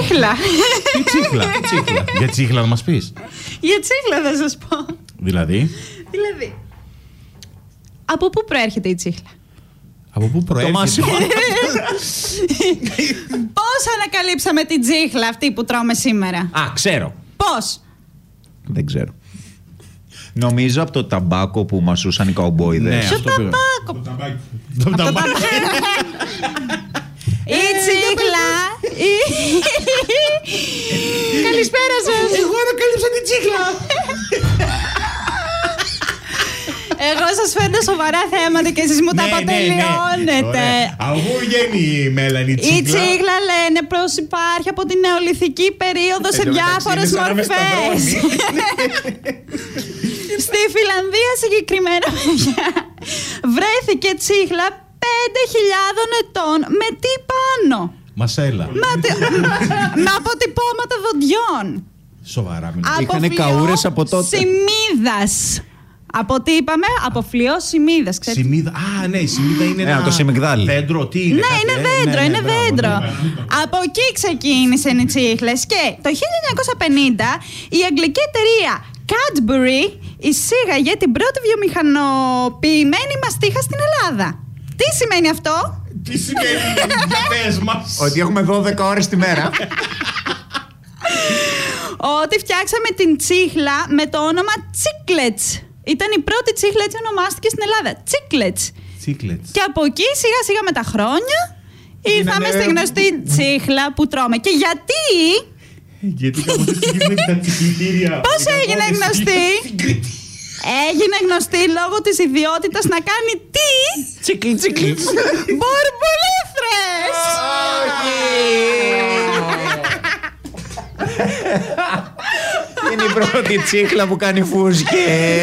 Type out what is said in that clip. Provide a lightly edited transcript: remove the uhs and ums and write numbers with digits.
τσίχλα. Τι τσίχλα. Για τσίχλα να μας πεις. Για τσίχλα θα σας πω. Δηλαδή, από πού προέρχεται η τσίχλα? από πού προέρχεται? Πώς ανακαλύψαμε την τσίχλα αυτή που τρώμε σήμερα? Α, ξέρω. Πώς? Δεν ξέρω. Νομίζω από το ταμπάκο που μασούσαν οι καουμπόιδες. Ναι, Ποιο αυτό πήρα. ταμπάκο? Η τσίχλα. Καλησπέρα σας. Εγώ ανακάλυψα την τσίχλα. Εγώ σας φέρνω σοβαρά θέματα και εσείς μου τα πατελειώνετε. Αφού βγαίνει η Μέλανη Η τσίχλα. τσίχλα λένε πως υπάρχει από την νεολιθική περίοδο σε διάφορες μορφές. Στη Φιλανδία συγκεκριμένα, παιδιά, βρέθηκε τσίχλα 5.000 ετών με τι πάνω? Μασέλα. Με αποτυπώματα δοντιών. Σοβαρά. Είχανε καούρες από τότε. Σημίδας. Από τι είπαμε? Από φλοιό σημίδας, ξέρετε. Σημίδα. Α, ναι, η σημίδα είναι ένα το σιμιγδάλι. δέντρο. Τι είναι? Ναι, είναι δέντρο, είναι δέντρο. Από εκεί ξεκίνησαν οι τσίχλες και το 1950 η αγγλική εταιρεία Cadbury εισήγαγε την πρώτη βιομηχανοποιημένη μαστίχα στην Ελλάδα. Τι σημαίνει αυτό? Τι σημαίνει? Για πες μας. Ότι έχουμε 12 ώρες τη μέρα. Ότι φτιάξαμε την τσίχλα με το όνομα Chiclets. Ήταν η πρώτη τσίχλα, έτσι ονομάστηκε στην Ελλάδα. Chiclets. Και από εκεί σιγά σιγά με τα χρόνια ήρθαμε στη γνωστή τσίχλα που τρώμε. Και γιατί? Γιατί κάπως έτσι γίνεται τα τσιχλητήρια. Πώς έγινε γνωστή? Έγινε γνωστή λόγω της ιδιότητας να κάνει τι? Τσίκλι. Μπουρμπουλήθρες! Είναι η πρώτη τσίχλα που κάνει φούσκες.